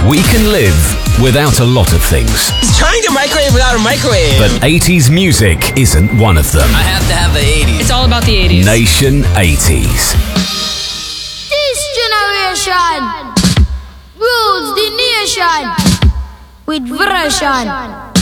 We can live without a lot of things. He's trying to microwave without a microwave. But 80s music isn't one of them. I have to have the 80s. It's all about the 80s. Nation 80s. This generation rules the nation with version.